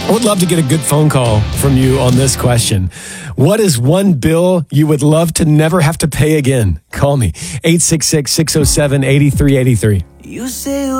I would love to get a good phone call from you on this question. What is one bill you would love to never have to pay again? Call me, 866-607-8383. You say